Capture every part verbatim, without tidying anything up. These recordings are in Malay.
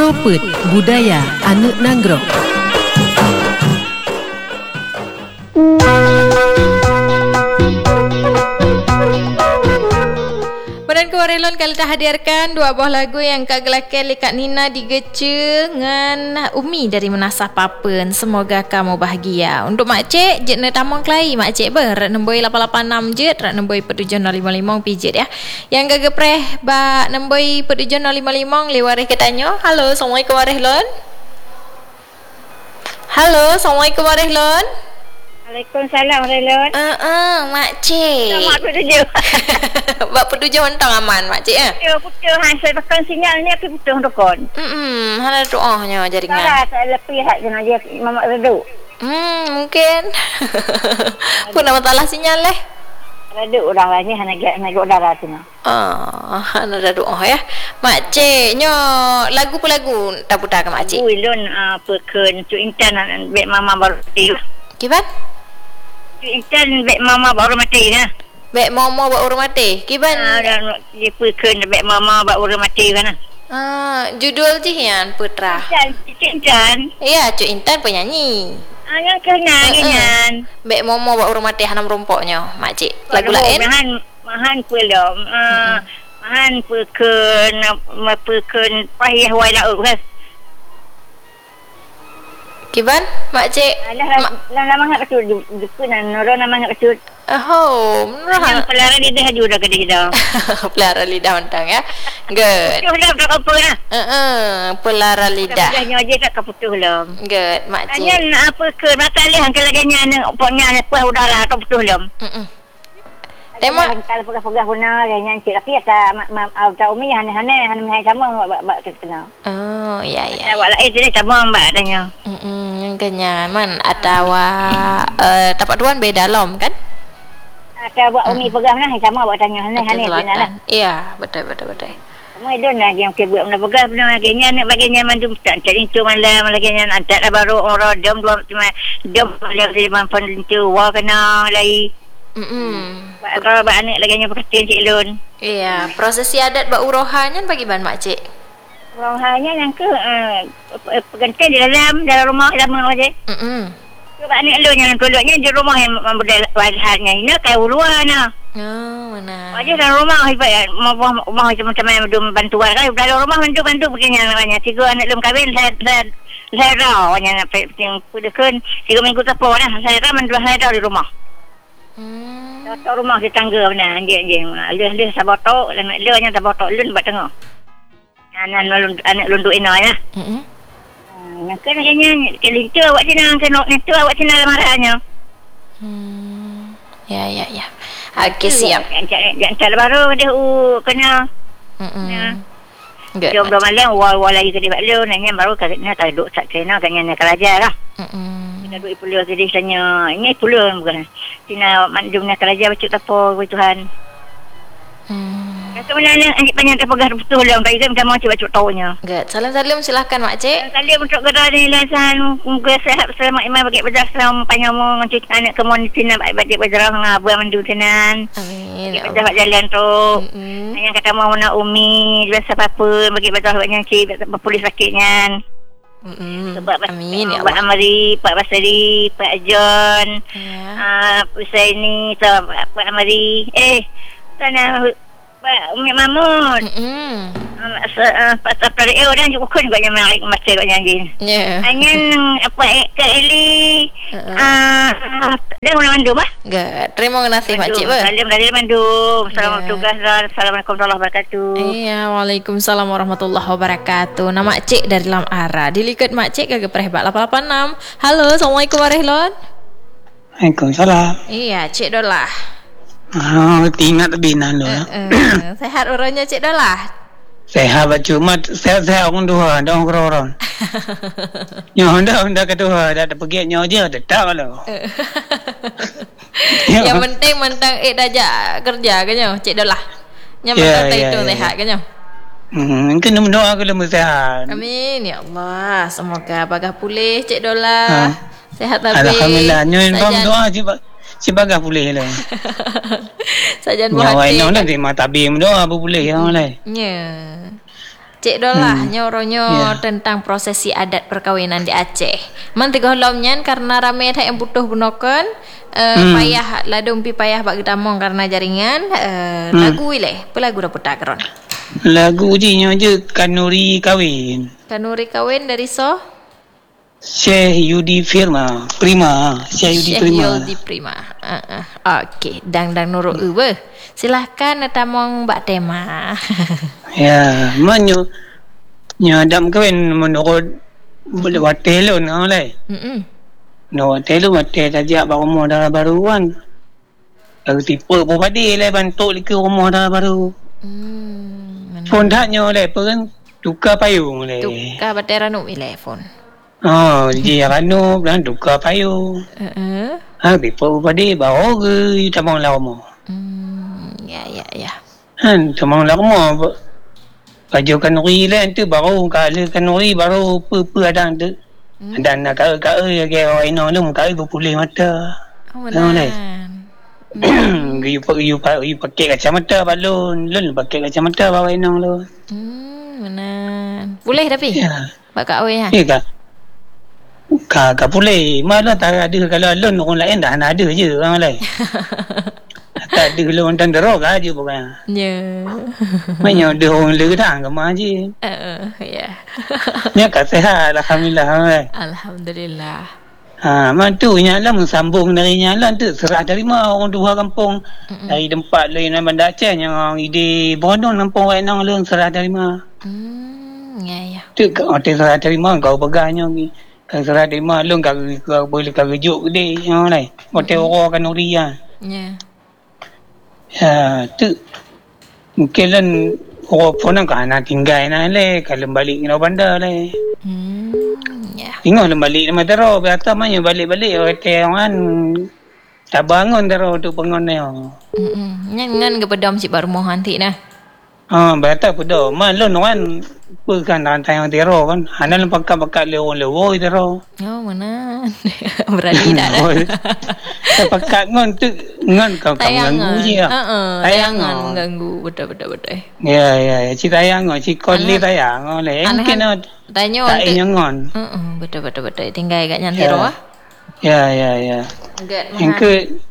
Propet Budaya Anu Nagrog. Badan Kewarelon kali tak hadirkan dua buah lagu yang Kak Gelaken Kak Nina digece dengan Umi dari Menasah Papen. Semoga kamu bahagia. Untuk Mak Cik, jet ne tamang kelai Mak Cik ber. Rak nemboi lapan lapan enam jet, rak nemboi pertujuh nol lima lima pijet ya. Yang gak gepreh ba nemboi pertujuh nol lima lima lewareh ketanya. Halo, Assalamualaikum Warehlon. Halo, Assalamualaikum Warehlon. Waalaikumsalam Relon. Uh, uh, Mak Cik. Selamat bertujuh. Buat pertujuh mentang aman Mak Cik ya. Ya, putus han saya tekan sinyal ni aku putus dokon. Hmm, ada doanya jaringan. Salah saya lebih hak jenah je Mamak Reduk. Hmm, mungkin. Pun nama masalah sinyal leh. Reduk udah lah ni hana nak nak udara sini. Ah, ada doa ya. Mak Cik, nyo lagu pe lagu tak putar ke Mak Cik? Ulun apa ke tu intan bek mama baru mati. Kibat? Tu intan bek mama baru mati nah. Bek mama buat urut mati. Kiban? Ah, dan dia perken bek mama baru mati kan. Ah, judul jian Putra. Intan, intan. Ya, Cuk Intan penyanyi. Ah, yang kena Uh-uh. kan. Bek mama buat urut mati hanam rompoknya, Mak Cik. Lagu lain? Mahan mahan pelom. Ah, mahan perken perken payah wala kan. Kiban? Mak Cik. Alah, lama nak ketut dukun noro nama nak ketut. Oh, Yang merah. pelara dia dah juga ke dia. Pelara lidah mentang ya. Good. Putus dah tak apa lah. Uh uh, pelara lidah. Dah nyawa tak keputus lah. Good, Mak Tanya Cik. apa ke masalah kalau ganya nak poknya apa udara tak putus lah. Mm. Tema kalau pegah-pegah guna ganya cik tapi tak mak tak umi hane-hane hane mai sama bak bak terkenal. Oh, ya ya. Awak lain dia sama mbak tanya. Mm yang kenyaman atau uh, tapak tuan beda lom kan? Ada buat umi pegah nah sama bak tanya hane-hane benar lah. Iya, betul betul betul. Semua itu nak yang ke buat nak pegah benar ganya nak baginya mandu tak cari tu malam lagi nya ada baru orang dom dua cuma dom lagi mampan tu wa kena lai. Mm. Kalau bak anak lagi nya perhatian Cik Lun. Iya, prosesi adat bak urohannya bagi ban Mak Cik. Orang hanya yang ke pengantin di dalam dalam rumah lama aja. Mm. Sebab anak Lun yang keluarnya di rumah yang memberdaya wajahnya ini kayak luar nah. Oh, mana? Wajah dalam rumah hebat rumah rumah macam-macam yang bantuan kan dalam rumah bantu-bantu begini namanya. Tiga anak Lun kahwin saya saya saya raw yang yang pudekan tiga minggu tepo nah saya raw mendua saya raw di rumah. Hmm. Tok rumah di tangga benar anjing-anjing. Leh-leh sabotok dan leh nya sabotok lun buat tengah. Anak lun anak lunduk ina ya. Mm. Nak kena kena kelintu awak sini kena itu awak sini marahnya. Hmm. Ya ya ya. Okey siap. Jangan cara baru dia u kena. Mm. Good. Jom malam wal-wal lagi ke dia lu nanya baru kena tak duk tak kena kena nak kerja lah. Mm. Kita duk puluh jadi tanya ini puluh bukan. Sina mandum nak kerja baca tapo Tuhan. Hmm. Sebenarnya anak panjang terpegah betul lah Kak Izam macam macam baca taunya. Good. Salam-salam silahkan Mak Cik. Kali untuk gerak ni lasan muka sehat selamat iman bagi berjaya selama panjang mu cuci anak kemon sini baik-baik berjaya ngabuan mandu tenan. Amin. Bagi berjaya jalan tu. Mm. Yang kata mau nak umi biasa apa bagi berjaya banyak cik polis sakitnya. Mm. Sebab Amin ya Pak Allah. Amari, Pak Basari, Pak John, Ya. ah Usaini, Pak Amari. Eh, sana Pak Umi Mamun. Mm. Pak Tapari eh orang juga kan banyak menarik macam banyak anjing. Ya. Hanya apa ke Eli ah dia orang mandu bah. Good. Terima kasih Mak Cik ber. Salam dari mandu. Assalamualaikum Ya. tugas dan assalamualaikum warahmatullahi wabarakatuh. Iya, waalaikumsalam warahmatullahi wabarakatuh. Nama Mak Cik dari Lam Ara. Dilikat Mak Cik kagak perehbat lapan lapan enam. Halo, Assalamualaikum Warehlon. Waalaikumsalam. Iya, Cik Dolah. Ah, tinggal tebinan lo. Uh, uh, sehat orangnya Cik Dolah. Sehat cuma sehat-sehat orang dua, dong orang. Nyo dah dah kedua dah ada pergi nyo je tetap lo. Yang penting mentang eh dajak kerja ke nyo, Cik Dolah. Yang Ya, penting ya, itu ya. sehat ke nyo. Hmm, kena berdoa ke lemah sehat. Amin ya Allah. Semoga bagah pulih Cik Dolah. Ha. Sehat habis. Alhamdulillah. Nyo info Sajan- doa je Sebagai boleh lah. Sajan Nyawa berhati. ino dah terima tabim doa apa boleh yang lain. Ya. Cik Dolah Hmm. nyoronyo Ya. tentang prosesi adat perkawinan di Aceh. Man tiga holomnyan karena ramai tak yang butuh bunokan uh, Hmm. payah ladung pi payah bak gedamong karena jaringan uh, Hmm. lagu ile. Apa lagu dah putar keron? Lagu ujinya je Kanuri Kahwin. Kanuri kawin dari so Syekh Yudi Firma Prima Syekh Yudi Syekh Prima. Yuldi Prima. Uh, uh. Okey, dang dang nurut uwe. Silahkan tamong bak tema. Ya, manyo nyadam kahwin menurut boleh hotel no lai. Mm-mm. No hotel hotel tajak ba rumah dah baru kan. Aku tipe pun padi lai bantuk lik rumah dah baru. Hmm. mana- Phone dah nyo lai pun tukar payung lai. Tukar batera nu telefon. Oh, dia ranu dan tukar payung. Uh-uh. Ha, tipe pun padi bawa ke tamang lama. Hmm, ya ya ya. Han, tamang lama. Baju kanuri lain tu baru kala kanuri baru pe-pe ada tu. Hmm. Dan nak kau-kau ya ke orang ino lu kau berpulih mata. Oh, Tahu lai. menan. You pakai you pakai you pakai kacamata balon, lun pakai kacamata bawa ino lu. Hmm, menan. Boleh tapi. Ya. Bak kak awet ha. Ya ka. Ka ka boleh. Malah tak ada kalau lun orang lain dah ada je orang lain. Tak ada lun dan derok aja bukan. Ya. Banyak dia orang le dah ke mah je. Uh, ya. Nya kat sehat alhamdulillah. Hai. Alhamdulillah. Ha, mantu nyala sambung dari nyala tu serah dari mana orang dua kampung Mm-mm. dari tempat lain dalam Bandar Aceh yang orang ide Bornong kampung orang nang leung serah dari mana. Hmm, ya ya. Tu hotel serah dari mana kau pegahnya ni. Kau serah dari mana leung kau kau boleh kau rujuk gede yang lain. Hotel orang kan Nuria. Ya. Ya, tu mungkin lan orang pun nak nak tinggal nak le kalau balik ke bandar le. Hmm, ya. Tengok lah balik nama tero biasa mana balik-balik hotel kan tak bangun tero tu pengon ni. Hmm, ngan ngan ke pedam cik baru mau hantik nah. Ha, berata pada man lon kan bukan rantai yang tero kan. Hanan pakat-pakat le orang lewoi tero. Oh, mana? Berani tak dah. Saya pakat ngon tu ngon kau kau Tayangan. ganggu je. Ha uh-uh, tayangan Tayangan. mengganggu. Betul betul betul. Ya ya ya ci tayang ngon ci koli tayang le. Mungkin Anahan tanya tak untuk ingat ngon. uh-uh, betul betul betul. Tinggal kat nyantiro ah. Ya ya ya. Enggak Engke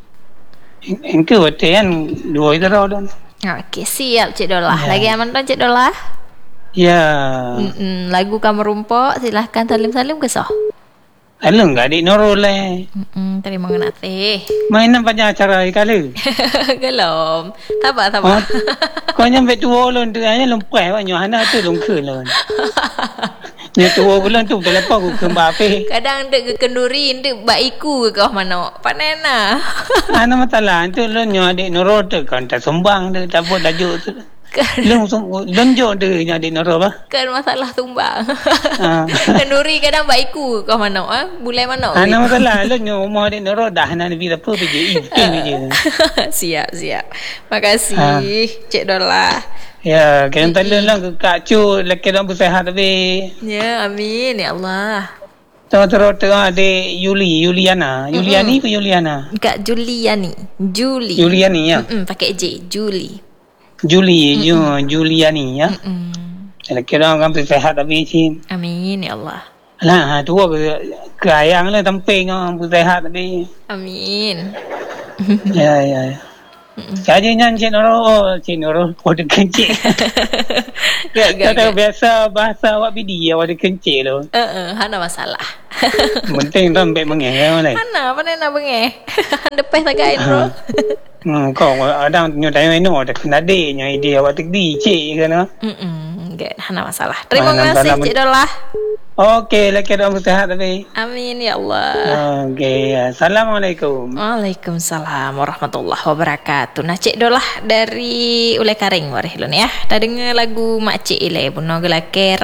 engke hotel kan dua tero don. Okey, siap Cik Dolah. Ya. Lagi aman tuan Cik Dolah? Ya. Mm-mm, lagu kamu rumpok, silahkan salim-salim ke soh. Alung enggak dik noro le. Mm-mm, terima kasih. Mainan banyak acara kali. Gelom. Tabak Oh, tabak. kau nyampe tua lon tu hanya lompai banyak hana tu longke lon. Ni tua bulan tu terlepas aku ke bape. Kadang dek ke kenduri, dek baiku ke kau mana? Panena. Ana masalah tu lon nyo adik noro tu kan tak sombang tu tak buat laju tu. Lon lon jo tu nyo adik noro bah. Kan masalah tumbang. Ha. Kenduri kadang baiku ke kau mana? Ah, bulai mana? Ana masalah lon nyo rumah adik noro dah hana lebih apa pergi ikin je. Siap siap. Makasih Ha. Cik Dolah. Ya, kan talon lah ke kak cu laki dah bersehat tapi. Ya, amin ya Allah. Tahu terus tu adik Yuli, Yuliana. Yuliani ke Yuliana? Kak Juliani. Juli. Yuliani ya. Mm-mm, pakai J. Juli. Juli, Ju, Juliani ya. Mm-mm. Kira orang bersehat tapi si. Amin ya Allah. Lah, tu ke ke ayang lah tamping orang bersehat tapi. Amin. Ya, ya. Saja nyan Cik Noro, oh, Cik Noro pada kencik. Gak gak. Tak tahu biasa bahasa awak bidi awak ada kencik tu. Eh, uh, hana masalah. Penting tu ambil mengeh mana. Hana, apa nak bengeh? Depan tak kain bro. Hmm, kau ada nyotai no ada kenade nya ide awak tegdi cik ke no. Mm-mm, gak, hana masalah. Terima Mana kasih salah Cik Dolah. Okey, laki orang bersehat tapi. Amin ya Allah. Okey, assalamualaikum. Waalaikumsalam warahmatullahi wabarakatuh. Nah Cik Dolah dari Ulai Karing warih lun ya. Dah dengar lagu Mak Cik Ile Buno Gelake